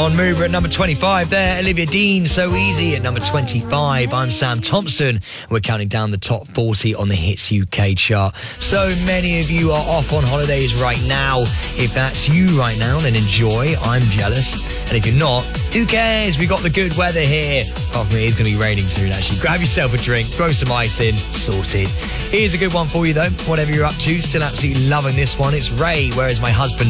Non-mover at number 25 there. Olivia Dean, So Easy at number 25. I'm Sam Thompson. We're counting down the top 40 on the Hits UK chart. So many of you are off on holidays right now. If that's you right now, then enjoy. I'm jealous. And if you're not, who cares? We got the good weather here. Apart from it's going to be raining soon, actually. Grab yourself a drink, throw some ice in, sorted. Here's a good one for you, though. Whatever you're up to, still absolutely loving this one. It's Ray, Where Is My Husband